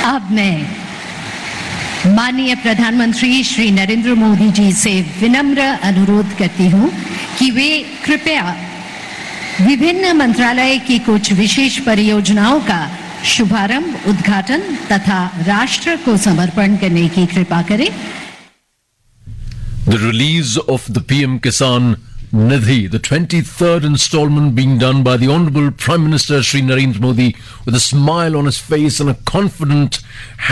अब मैं माननीय प्रधानमंत्री श्री नरेंद्र मोदी जी से विनम्र अनुरोध करती हूं कि वे कृपया विभिन्न मंत्रालय की कुछ विशेष परियोजनाओं का शुभारंभ, उद्घाटन तथा राष्ट्र को समर्पण करने की कृपा करें. The release of the PM Kisan Nidhi, the 23rd installment being done by the Honorable Prime Minister Shri Narendra Modi with a smile on his face and a confident